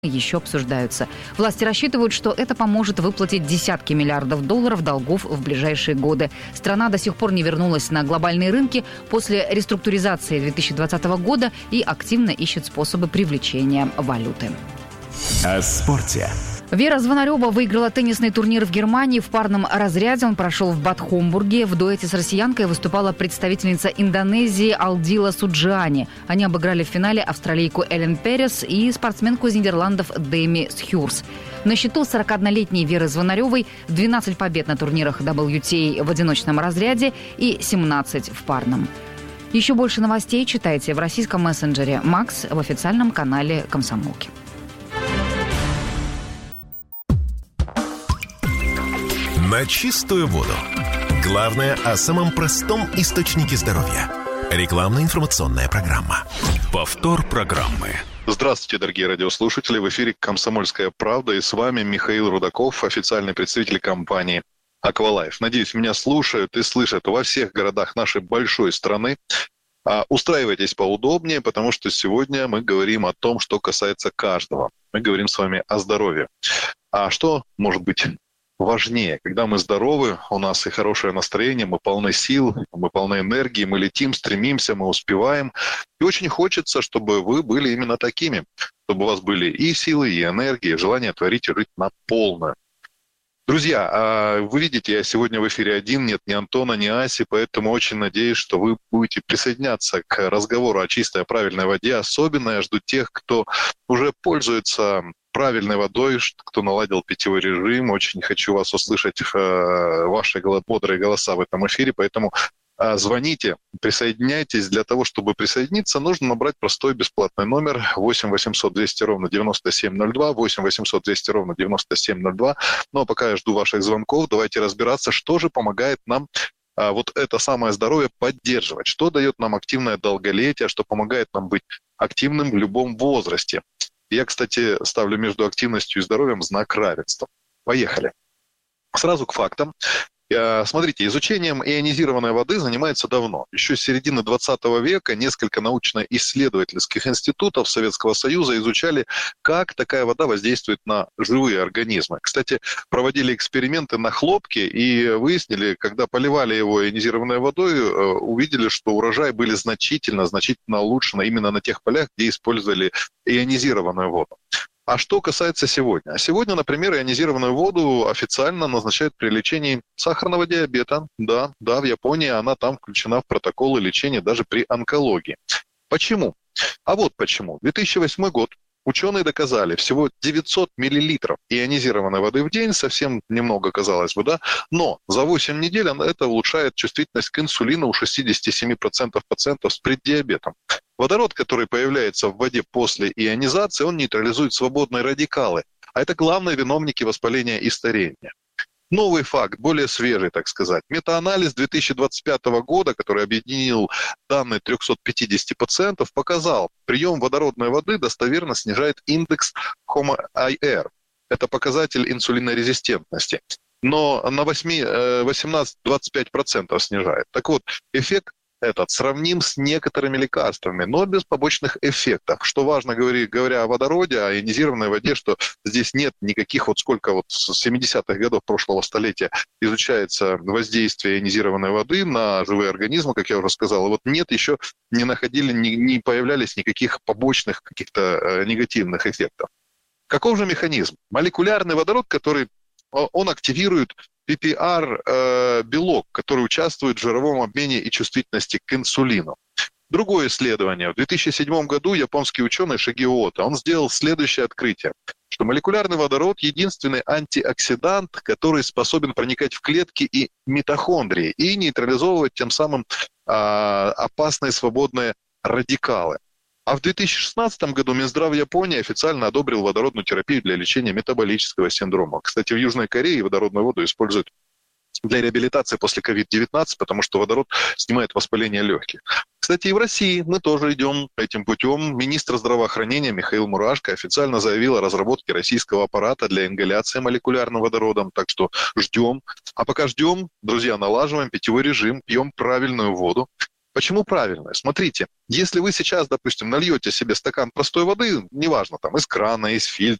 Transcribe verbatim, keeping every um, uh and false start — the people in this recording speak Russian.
еще обсуждаются. Власти рассчитывают, что это поможет выплатить десятки миллиардов долларов долгов в ближайшие годы. Страна до сих пор не вернулась на глобальные рынки после реструктуризации две тысячи двадцатого года и активно ищет способы привлечения валюты. О спорте. Вера Звонарева выиграла теннисный турнир в Германии. В парном разряде он прошел в Бад Хомбурге. В дуэте с россиянкой выступала представительница Индонезии Алдила Суджиани. Они обыграли в финале австралийку Эллен Перес и спортсменку из Нидерландов Дэми Схюрс. На счету сорокаоднолетней Веры Звонаревой двенадцать побед на турнирах дабл ю ти эй в одиночном разряде и семнадцать в парном. Еще больше новостей читайте в российском мессенджере «Макс» в официальном канале «Комсомолки». На чистую воду. Главное о самом простом источнике здоровья. Рекламно-информационная программа. Повтор программы. Здравствуйте, дорогие радиослушатели. В эфире «Комсомольская правда» и с вами Михаил Рудаков, официальный представитель компании «Аквалайф». Надеюсь, меня слушают и слышат во всех городах нашей большой страны. Устраивайтесь поудобнее, потому что сегодня мы говорим о том, что касается каждого. Мы говорим с вами о здоровье. А что может быть важнее? Когда мы здоровы, у нас и хорошее настроение, мы полны сил, мы полны энергии, мы летим, стремимся, мы успеваем. И очень хочется, чтобы вы были именно такими, чтобы у вас были и силы, и энергия, и желание творить и жить на полную. Друзья, вы видите, я сегодня в эфире один, нет ни Антона, ни Аси, поэтому очень надеюсь, что вы будете присоединяться к разговору о чистой, правильной воде. Особенно я жду тех, кто уже пользуется правильной водой, кто наладил питьевой режим. Очень хочу вас услышать, э, ваши бодрые голоса в этом эфире, поэтому э, звоните, присоединяйтесь. Для того, чтобы присоединиться, нужно набрать простой бесплатный номер восемь восемьсот двести ровно девяносто семь ноль два, восемь восемьсот двести ровно девяносто семь ноль два. Ну а пока я жду ваших звонков, давайте разбираться, что же помогает нам а, вот это самое здоровье поддерживать, что дает нам активное долголетие, что помогает нам быть активным в любом возрасте. Я, кстати, ставлю между активностью и здоровьем знак равенства. Поехали. Сразу к фактам. Смотрите, изучением ионизированной воды занимается давно. Еще с середины двадцатого века несколько научно-исследовательских институтов Советского Союза изучали, как такая вода воздействует на живые организмы. Кстати, проводили эксперименты на хлопке и выяснили, когда поливали его ионизированной водой, увидели, что урожаи были значительно, значительно улучшены именно на тех полях, где использовали ионизированную воду. А что касается сегодня? Сегодня, например, ионизированную воду официально назначают при лечении сахарного диабета. Да, да, в Японии она там включена в протоколы лечения даже при онкологии. Почему? А вот почему. две тысячи восьмой год. Ученые доказали, всего девятьсот миллилитров ионизированной воды в день, совсем немного, казалось бы, да, но за восемь недель это улучшает чувствительность к инсулину у шестьдесят семь процентов пациентов с преддиабетом. Водород, который появляется в воде после ионизации, он нейтрализует свободные радикалы, а это главные виновники воспаления и старения. Новый факт, более свежий, так сказать. Метаанализ две тысячи двадцать пятого года, который объединил данные трехсот пятидесяти пациентов, показал, прием водородной воды достоверно снижает индекс хомо-ай ар. Это показатель инсулинорезистентности. Но на восемнадцать-двадцать пять процентов снижает. Так вот, эффект этот сравним с некоторыми лекарствами, но без побочных эффектов. Что важно, говоря о водороде, о ионизированной воде, что здесь нет никаких, вот сколько вот с семидесятых годов прошлого столетия изучается воздействие ионизированной воды на живые организмы, как я уже сказал, и вот нет, еще не находили, не, не появлялись никаких побочных каких-то э, негативных эффектов. Каков же механизм? Молекулярный водород, который он активирует пи пи ар-белок, который участвует в жировом обмене и чувствительности к инсулину. Другое исследование. В две тысячи седьмом году японский ученый Шигиото, он сделал следующее открытие, что молекулярный водород – единственный антиоксидант, который способен проникать в клетки и митохондрии и нейтрализовывать тем самым а, опасные свободные радикалы. А в две тысячи шестнадцатом году Минздрав Японии официально одобрил водородную терапию для лечения метаболического синдрома. Кстати, в Южной Корее водородную воду используют для реабилитации после ковид девятнадцать, потому что водород снимает воспаление легких. Кстати, и в России мы тоже идем этим путем. Министр здравоохранения Михаил Мурашко официально заявил о разработке российского аппарата для ингаляции молекулярным водородом, так что ждем. А пока ждем, друзья, налаживаем питьевой режим, пьем правильную воду. Почему правильное? Смотрите, если вы сейчас, допустим, нальете себе стакан простой воды, неважно, там, из крана, из фильтра,